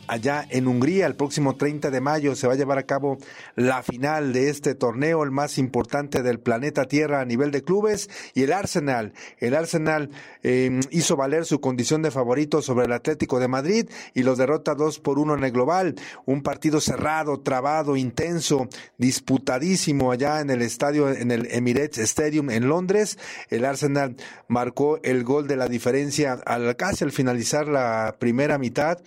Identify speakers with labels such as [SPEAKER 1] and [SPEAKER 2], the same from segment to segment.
[SPEAKER 1] allá en Hungría. El próximo 30 de mayo se va a llevar a cabo la final de este torneo, el más importante del planeta Tierra a nivel de clubes, y el Arsenal hizo valer su condición de favorito sobre el Atlético de Madrid y los derrota 2-1 en el global. Un partido cerrado, trabado, intenso, disputadísimo allá en el estadio, en el Emirates Stadium en Londres. El Arsenal marcó el gol de la diferencia casi al finalizar la primera mitad.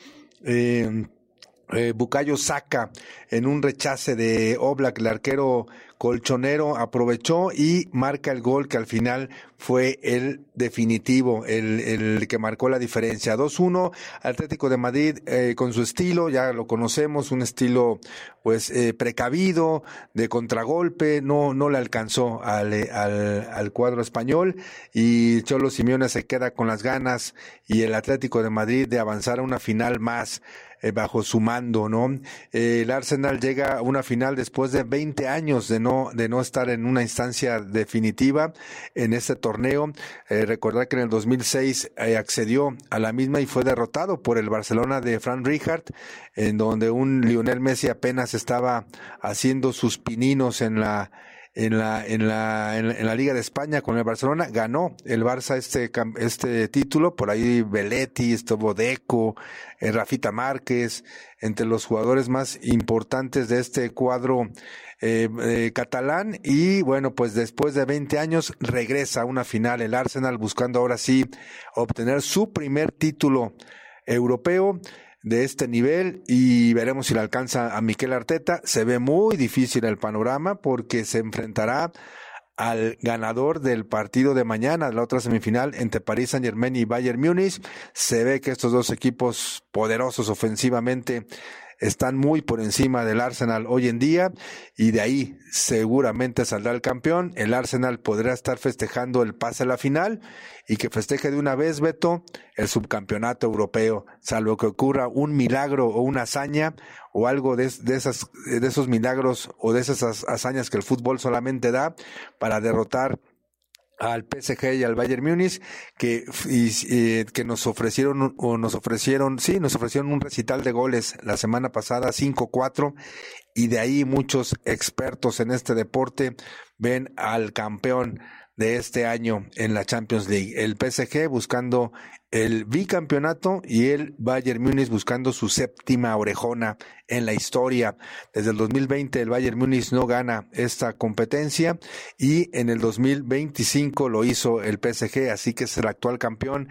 [SPEAKER 1] Bukayo Saka, en un rechace de Oblak, el arquero colchonero, aprovechó y marca el gol que al final fue el definitivo, el que marcó la diferencia. 2-1, Atlético de Madrid con su estilo, ya lo conocemos, un estilo pues precavido, de contragolpe, no le alcanzó al cuadro español, y Cholo Simeone se queda con las ganas, y el Atlético de Madrid de avanzar a una final más bajo su mando, ¿no? El Arsenal llega a una final después de 20 años de no estar en una instancia definitiva en este torneo. Recordar que en el 2006 accedió a la misma y fue derrotado por el Barcelona de Frank Rijkaard, en donde un Lionel Messi apenas estaba haciendo sus pininos en la Liga de España con el Barcelona. Ganó el Barça este título, por ahí Belletti, estuvo Deco, Rafita Márquez, entre los jugadores más importantes de este cuadro catalán. Y bueno, pues después de 20 años regresa a una final el Arsenal, buscando ahora sí obtener su primer título europeo de este nivel, y veremos si le alcanza a Mikel Arteta. Se ve muy difícil el panorama porque se enfrentará al ganador del partido de mañana, de la otra semifinal entre Paris Saint-Germain y Bayern Múnich. Se ve que estos dos equipos poderosos ofensivamente están muy por encima del Arsenal hoy en día, y de ahí seguramente saldrá el campeón. El Arsenal podrá estar festejando el pase a la final, y que festeje de una vez, Beto, el subcampeonato europeo, salvo que ocurra un milagro o una hazaña o algo de esos milagros o de esas hazañas que el fútbol solamente da para derrotar al PSG y al Bayern Múnich, que nos ofrecieron un recital de goles la semana pasada, 5-4, y de ahí muchos expertos en este deporte ven al campeón de este año en la Champions League, el PSG buscando el bicampeonato y el Bayern Múnich buscando su séptima orejona en la historia. Desde el 2020 el Bayern Múnich no gana esta competencia, y en el 2025 lo hizo el PSG, así que es el actual campeón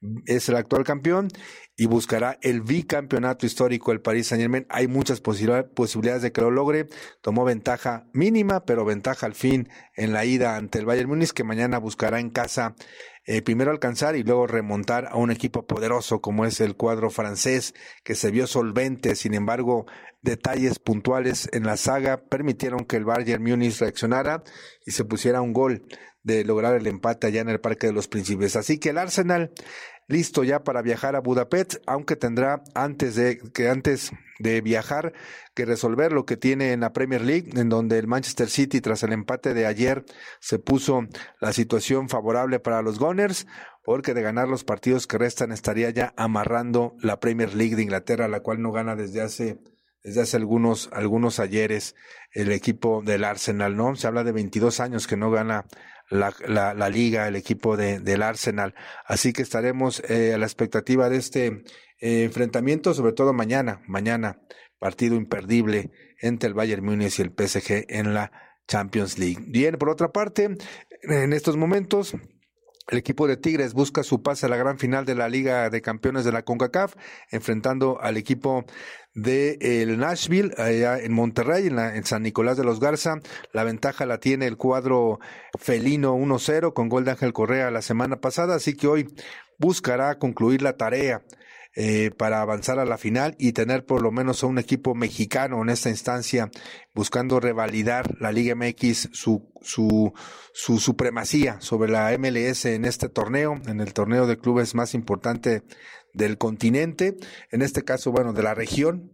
[SPEAKER 1] y buscará el bicampeonato histórico el Paris Saint-Germain. Hay muchas posibilidades de que lo logre. Tomó ventaja mínima, pero ventaja al fin en la ida ante el Bayern Múnich, que mañana buscará en casa primero alcanzar y luego remontar a un equipo poderoso como es el cuadro francés, que se vio solvente. Sin embargo, detalles puntuales en la saga permitieron que el Bayern Múnich reaccionara y se pusiera un gol de lograr el empate allá en el Parque de los Príncipes. Así que el Arsenal listo ya para viajar a Budapest, aunque tendrá antes de viajar que resolver lo que tiene en la Premier League, en donde el Manchester City, tras el empate de ayer, se puso la situación favorable para los Gunners, porque de ganar los partidos que restan estaría ya amarrando la Premier League de Inglaterra, la cual no gana desde hace algunos ayeres el equipo del Arsenal, ¿no? Se habla de 22 años que no gana la liga, el equipo del Arsenal. Así que estaremos a la expectativa de este enfrentamiento, sobre todo mañana, partido imperdible entre el Bayern Múnich y el PSG en la Champions League. Bien, por otra parte, en estos momentos el equipo de Tigres busca su pase a la gran final de la Liga de Campeones de la CONCACAF, enfrentando al equipo de el Nashville, allá en Monterrey, en San Nicolás de los Garza. La ventaja la tiene el cuadro felino 1-0 con gol de Ángel Correa la semana pasada, así que hoy buscará concluir la tarea para avanzar a la final y tener por lo menos a un equipo mexicano en esta instancia, buscando revalidar la Liga MX su supremacía sobre la MLS en este torneo, en el torneo de clubes más importante del continente, en este caso, bueno, de la región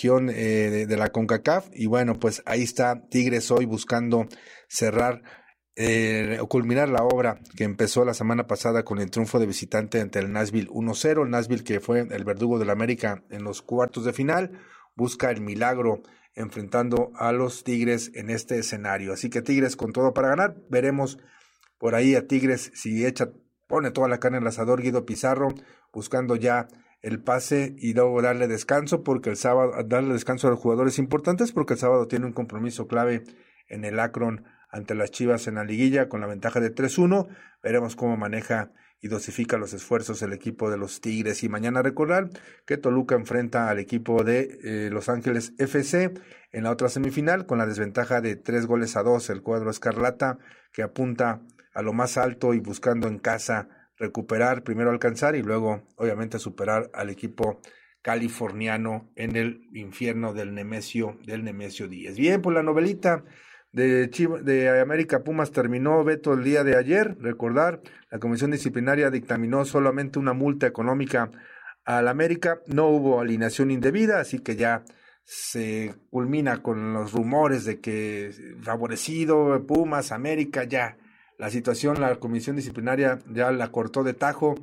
[SPEAKER 1] de la CONCACAF. Y bueno, pues ahí está Tigres hoy buscando cerrar culminar la obra que empezó la semana pasada con el triunfo de visitante ante el Nashville 1-0. El Nashville, que fue el verdugo del América en los cuartos de final, busca el milagro enfrentando a los Tigres en este escenario. Así que Tigres con todo para ganar. Veremos por ahí a Tigres si pone toda la carne en el asador Guido Pizarro, buscando ya el pase y luego darle descanso, porque el sábado, darle descanso a los jugadores importantes, porque el sábado tiene un compromiso clave en el Akron ante las Chivas en la liguilla con la ventaja de 3-1. Veremos cómo maneja y dosifica los esfuerzos el equipo de los Tigres. Y mañana recordar que Toluca enfrenta al equipo de Los Ángeles FC en la otra semifinal con la desventaja de 3-2, el cuadro escarlata, que apunta a lo más alto y buscando en casa recuperar, primero alcanzar y luego obviamente superar al equipo californiano en el infierno del Nemesio 10. Bien, pues la novelita de América Pumas terminó, Beto, el día de ayer. Recordar, la comisión disciplinaria dictaminó solamente una multa económica al América, no hubo alineación indebida, así que ya se culmina con los rumores de que favorecido Pumas, América, ya la situación, la comisión disciplinaria ya la cortó de tajo,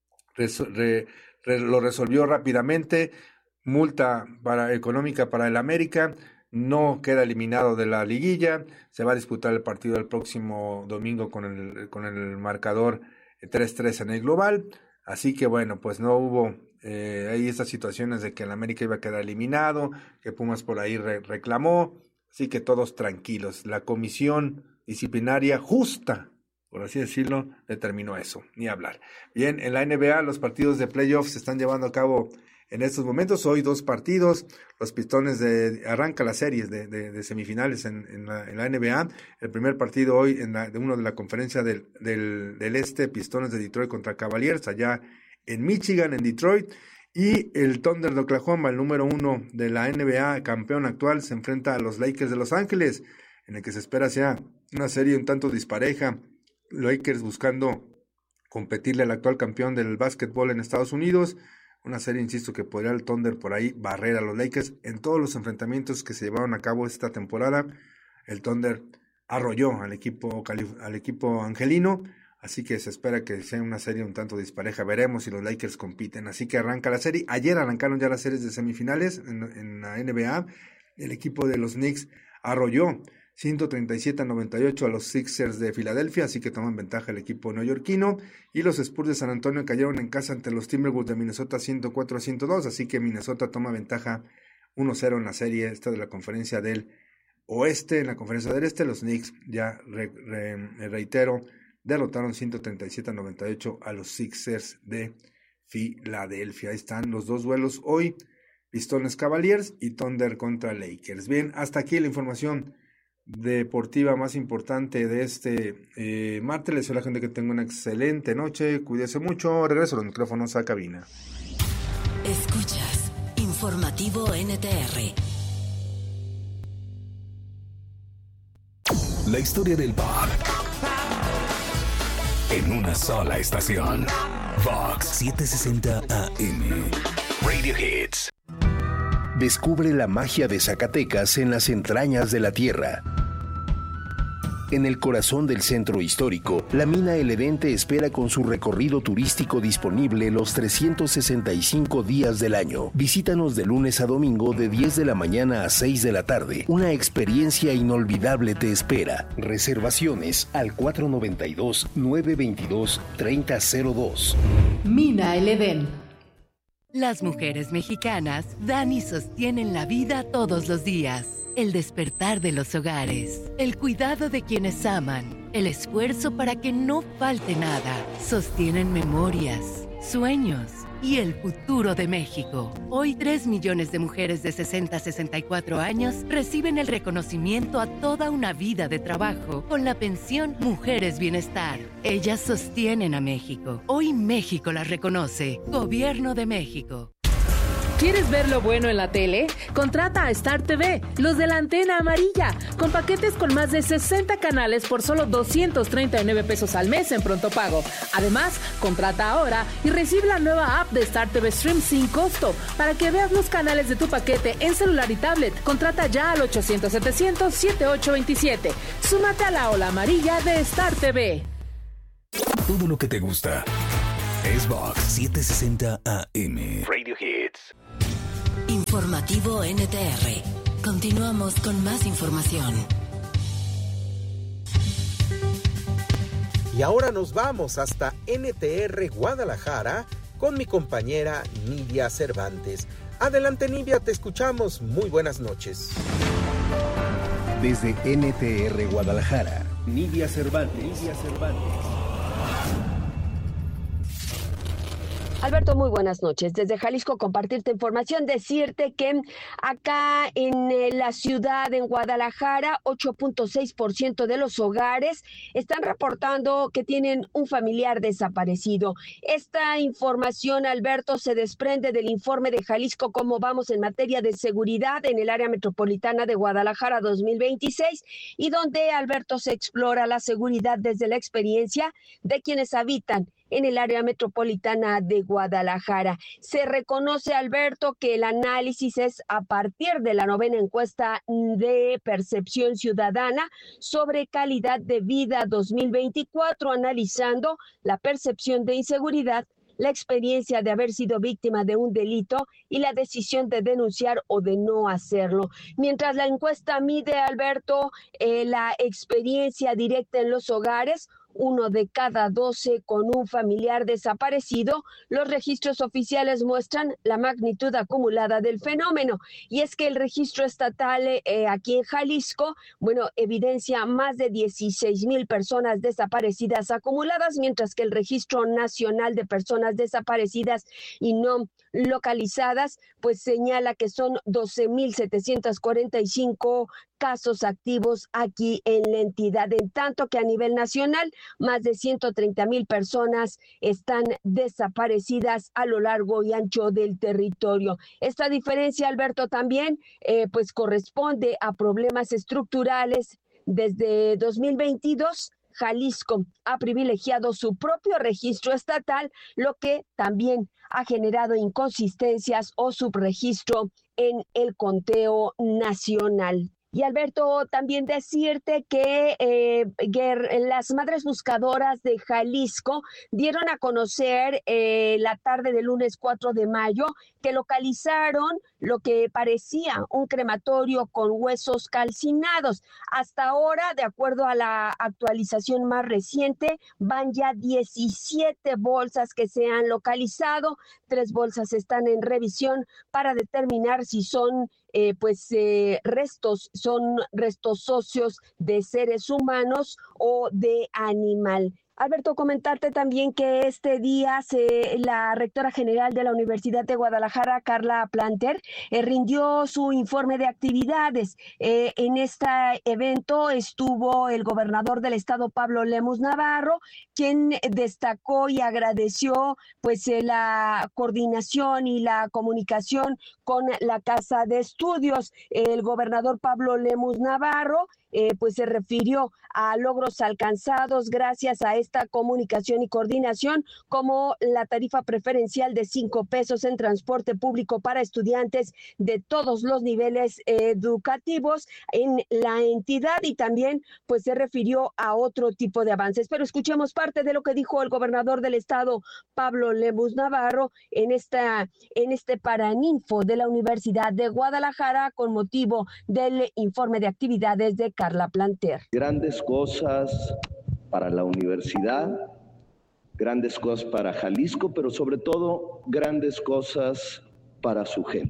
[SPEAKER 1] lo resolvió rápidamente, multa económica para el América, no queda eliminado de la liguilla, se va a disputar el partido el próximo domingo con el marcador 3-3 en el global, así que bueno, pues no hubo ahí estas situaciones de que el América iba a quedar eliminado, que Pumas por ahí reclamó, así que todos tranquilos. La comisión disciplinaria justa, por así decirlo, determinó eso, ni hablar. Bien, en la NBA los partidos de playoffs se están llevando a cabo en estos momentos. Hoy 2 partidos, los Pistones arranca las series de semifinales en la NBA. El primer partido hoy de uno de la conferencia del Este, Pistones de Detroit contra Cavaliers, allá en Michigan, en Detroit. Y el Thunder de Oklahoma, el número 1 de la NBA, campeón actual, se enfrenta a los Lakers de Los Ángeles, en el que se espera sea una serie un tanto dispareja. Lakers buscando competirle al actual campeón del básquetbol en Estados Unidos. Una serie, insisto, que podría el Thunder por ahí barrer a los Lakers. En todos los enfrentamientos que se llevaron a cabo esta temporada, el Thunder arrolló al equipo angelino. Así que se espera que sea una serie un tanto dispareja. Veremos si los Lakers compiten. Así que arranca la serie. Ayer arrancaron ya las series de semifinales en la NBA. El equipo de los Knicks arrolló 137-98 a los Sixers de Filadelfia, así que toman ventaja el equipo neoyorquino. Y los Spurs de San Antonio cayeron en casa ante los Timberwolves de Minnesota 104-102, así que Minnesota toma ventaja 1-0 en la serie esta de la conferencia del oeste. En la conferencia del este, los Knicks, ya reitero, derrotaron 137-98 a los Sixers de Filadelfia. Ahí están los 2 duelos hoy, Pistones Cavaliers y Thunder contra Lakers. Bien, hasta aquí la información deportiva más importante de este martes. Les deseo a la gente que tenga una excelente noche, cuídese mucho. Regreso a los micrófonos a cabina.
[SPEAKER 2] Escuchas Informativo NTR.
[SPEAKER 3] La historia del pop en una sola estación. Fox 760 AM. Radio Hits.
[SPEAKER 4] Descubre la magia de Zacatecas en las entrañas de la tierra. En el corazón del centro histórico, la mina El Edén te espera con su recorrido turístico disponible los 365 días del año. Visítanos de lunes a domingo de 10 de la mañana a 6 de la tarde. Una experiencia inolvidable te espera. Reservaciones al 492-922-3002.
[SPEAKER 5] Mina El Edén.
[SPEAKER 2] Las mujeres mexicanas dan y sostienen la vida todos los días. El despertar de los hogares, el cuidado de quienes aman, el esfuerzo para que no falte nada. Sostienen memorias, sueños y el futuro de México. Hoy 3 millones de mujeres de 60 a 64 años reciben el reconocimiento a toda una vida de trabajo con la pensión Mujeres Bienestar. Ellas sostienen a México. Hoy México las reconoce. Gobierno de México.
[SPEAKER 5] ¿Quieres ver lo bueno en la tele? Contrata a Star TV, los de la antena amarilla, con paquetes con más de 60 canales por solo 239 pesos al mes en pronto pago. Además, contrata ahora y recibe la nueva app de Star TV Stream sin costo para que veas los canales de tu paquete en celular y tablet. Contrata ya al 800-700-7827. Súmate a la ola amarilla de Star TV.
[SPEAKER 3] Todo lo que te gusta es Vox 760 AM. Radio Hits.
[SPEAKER 2] Informativo NTR. Continuamos con más información.
[SPEAKER 6] Y ahora nos vamos hasta NTR Guadalajara con mi compañera Nidia Cervantes. Adelante, Nidia, te escuchamos. Muy buenas noches.
[SPEAKER 4] Desde NTR Guadalajara, Nidia Cervantes.
[SPEAKER 7] Alberto, muy buenas noches. Desde Jalisco, compartirte información, decirte que acá en la ciudad, en Guadalajara, 8.6% de los hogares están reportando que tienen un familiar desaparecido. Esta información, Alberto, se desprende del informe de Jalisco, cómo vamos en materia de seguridad en el área metropolitana de Guadalajara 2026, y donde, Alberto, se explora la seguridad desde la experiencia de quienes habitan en el área metropolitana de Guadalajara. Se reconoce, Alberto, que el análisis es a partir de la 9ª encuesta de percepción ciudadana sobre calidad de vida 2024, analizando la percepción de inseguridad, la experiencia de haber sido víctima de un delito y la decisión de denunciar o de no hacerlo. Mientras la encuesta mide, Alberto, la experiencia directa en los hogares, 1 de cada 12 con un familiar desaparecido, los registros oficiales muestran la magnitud acumulada del fenómeno. Y es que el registro estatal aquí en Jalisco, evidencia más de 16,000 personas desaparecidas acumuladas, mientras que el registro nacional de personas desaparecidas y no localizadas, pues señala que son 12,745 casos activos aquí en la entidad, en tanto que a nivel nacional más de 130,000 personas están desaparecidas a lo largo y ancho del territorio. Esta diferencia, Alberto, también pues corresponde a problemas estructurales. Desde 2022, Jalisco ha privilegiado su propio registro estatal, lo que también ha generado inconsistencias o subregistro en el conteo nacional. Y Alberto, también decirte que las Madres Buscadoras de Jalisco dieron a conocer la tarde del lunes 4 de mayo que localizaron lo que parecía un crematorio con huesos calcinados. Hasta ahora, de acuerdo a la actualización más reciente, van ya 17 bolsas que se han localizado. 3 bolsas están en revisión para determinar si son restos óseos de seres humanos o de animal. Alberto, comentarte también que este día la rectora general de la Universidad de Guadalajara, Carla Planter, rindió su informe de actividades. En este evento estuvo el gobernador del estado, Pablo Lemus Navarro, quien destacó y agradeció la coordinación y la comunicación con la Casa de Estudios. El gobernador Pablo Lemus Navarro se refirió a logros alcanzados gracias a esta comunicación y coordinación, como la tarifa preferencial de 5 pesos en transporte público para estudiantes de todos los niveles educativos en la entidad, y también se refirió a otro tipo de avances. Pero escuchemos parte de lo que dijo el gobernador del estado, Pablo Lemus Navarro, en este paraninfo de la Universidad de Guadalajara con motivo del informe de actividades de Carla Planter.
[SPEAKER 8] Grandes cosas para la universidad, grandes cosas para Jalisco, pero sobre todo grandes cosas para su gente.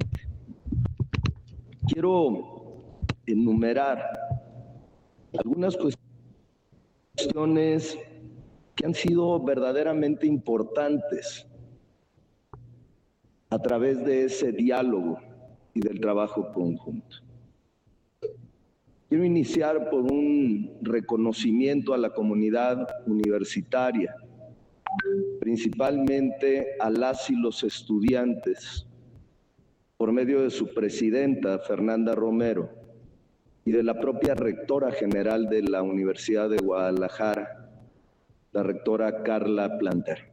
[SPEAKER 8] Quiero enumerar algunas cuestiones que han sido verdaderamente importantes a través de ese diálogo y del trabajo conjunto. Quiero iniciar por un reconocimiento a la comunidad universitaria, principalmente a las y los estudiantes por medio de su presidenta, Fernanda Romero, y de la propia rectora general de la Universidad de Guadalajara, la rectora Carla Planter.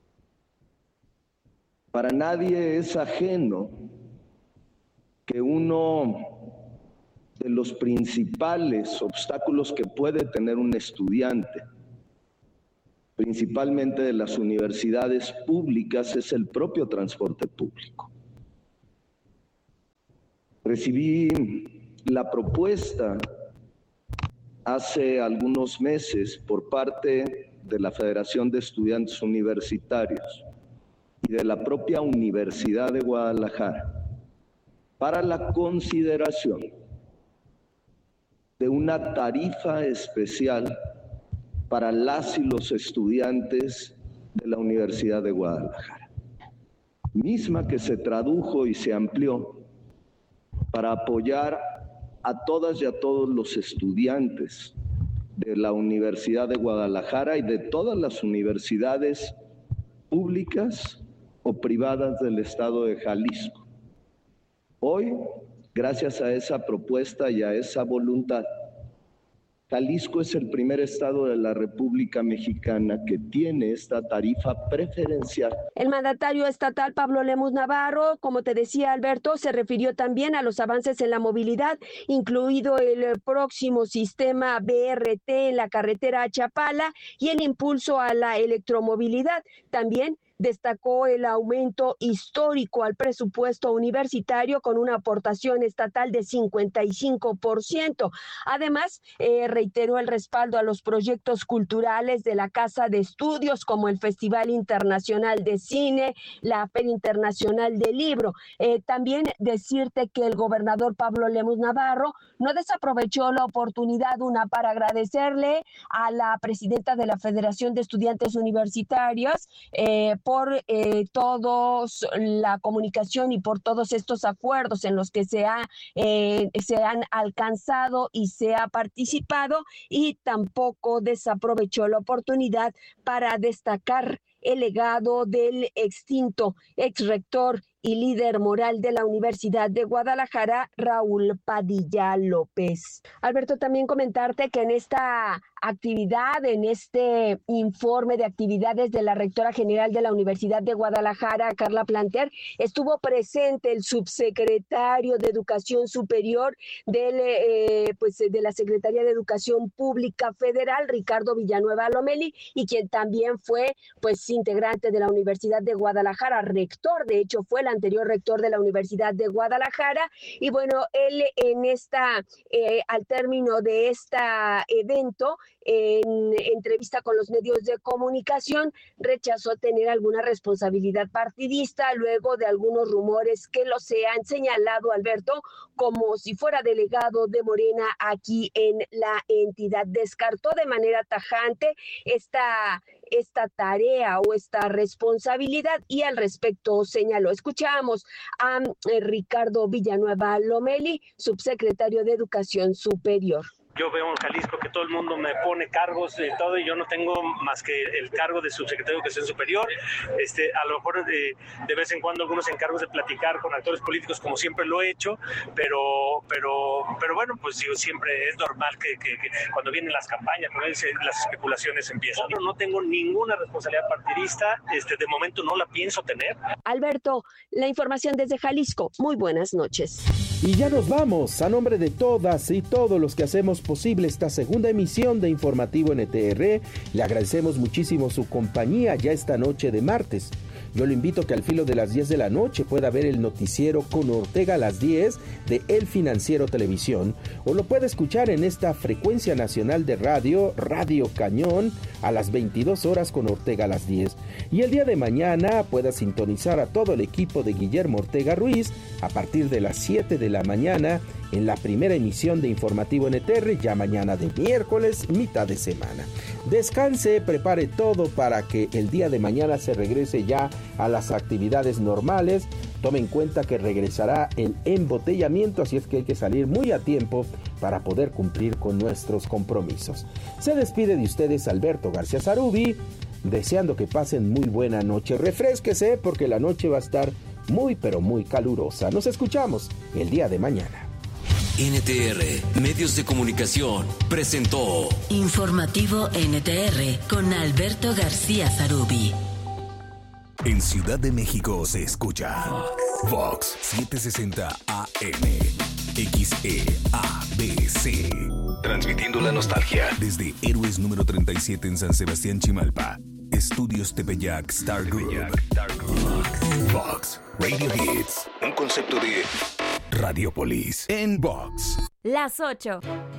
[SPEAKER 8] Para nadie es ajeno que uno de los principales obstáculos que puede tener un estudiante, principalmente de las universidades públicas, es el propio transporte público. Recibí la propuesta hace algunos meses por parte de la Federación de Estudiantes Universitarios y de la propia Universidad de Guadalajara para la consideración de una tarifa especial para las y los estudiantes de la Universidad de Guadalajara, misma que se tradujo y se amplió para apoyar a todas y a todos los estudiantes de la Universidad de Guadalajara y de todas las universidades públicas o privadas del estado de Jalisco. Hoy, gracias a esa propuesta y a esa voluntad, Jalisco es el primer estado de la República Mexicana que tiene esta tarifa preferencial.
[SPEAKER 7] El mandatario estatal Pablo Lemus Navarro, como te decía Alberto, se refirió también a los avances en la movilidad, incluido el próximo sistema BRT en la carretera a Chapala y el impulso a la electromovilidad. También destacó el aumento histórico al presupuesto universitario con una aportación estatal de 55%. Además, reiteró el respaldo a los proyectos culturales de la Casa de Estudios, como el Festival Internacional de Cine, la Feria Internacional del Libro. También decirte que el gobernador Pablo Lemus Navarro no desaprovechó la oportunidad para agradecerle a la presidenta de la Federación de Estudiantes Universitarios por todos la comunicación y por todos estos acuerdos en los que se han alcanzado y se ha participado, y tampoco desaprovechó la oportunidad para destacar el legado del extinto exrector y líder moral de la Universidad de Guadalajara, Raúl Padilla López. Alberto, también comentarte que en esta actividad, en este informe de actividades de la rectora general de la Universidad de Guadalajara, Carla Planter, estuvo presente el subsecretario de Educación Superior de la Secretaría de Educación Pública Federal, Ricardo Villanueva Lomelí, y quien también fue integrante de la Universidad de Guadalajara, rector, de hecho fue el anterior rector de la Universidad de Guadalajara. Y bueno, él al término de este evento, en entrevista con los medios de comunicación, rechazó tener alguna responsabilidad partidista luego de algunos rumores que se han señalado, Alberto, como si fuera delegado de Morena aquí en la entidad. Descartó de manera tajante esta tarea o esta responsabilidad, y al respecto señaló. Escuchamos a Ricardo Villanueva Lomelí, subsecretario de Educación Superior.
[SPEAKER 9] Yo veo en Jalisco que todo el mundo me pone cargos de todo y yo no tengo más que el cargo de subsecretario de Educación Superior. A lo mejor de vez en cuando algunos encargos de platicar con actores políticos, como siempre lo he hecho, pero bueno, pues digo, siempre es normal que cuando vienen las campañas, las especulaciones empiezan. No tengo ninguna responsabilidad partidista, de momento no la pienso tener.
[SPEAKER 7] Alberto, la información desde Jalisco. Muy buenas noches.
[SPEAKER 10] Y ya nos vamos. A nombre de todas y todos los que hacemos posible esta segunda emisión de Informativo NTR, le agradecemos muchísimo su compañía ya esta noche de martes. Yo lo invito a que al filo de las 10 de la noche pueda ver el noticiero con Ortega a las 10 de El Financiero Televisión, o lo puede escuchar en esta frecuencia nacional de Radio Cañón, a las 22 horas con Ortega a las 10. Y el día de mañana pueda sintonizar a todo el equipo de Guillermo Ortega Ruiz a partir de las 7 de la mañana en la primera emisión de Informativo NTR, ya mañana de miércoles, mitad de semana. Descanse, prepare todo para que el día de mañana se regrese ya a las actividades normales. Tome en cuenta que regresará el embotellamiento, así es que hay que salir muy a tiempo para poder cumplir con nuestros compromisos. Se despide de ustedes Alberto García Zarubi, deseando que pasen muy buena noche. Refrésquese porque la noche va a estar muy pero muy calurosa. Nos escuchamos el día de mañana.
[SPEAKER 11] NTR Medios de Comunicación presentó
[SPEAKER 2] Informativo NTR con Alberto García Zarubi.
[SPEAKER 3] En Ciudad de México se escucha Vox 760 AM XEABC, transmitiendo la nostalgia desde Héroes número 37 en San Sebastián, Chimalpa. Estudios Tepeyac Star Group. Vox Radio Hits, un concepto de Radiopolis en Vox.
[SPEAKER 12] Las 8.